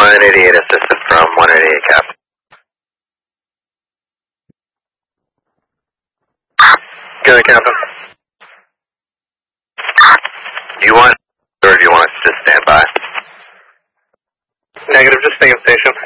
188 assisted from 188 cap. Go ahead, Captain. Do you want, or do you want us to just stand by? Negative, just stay in station.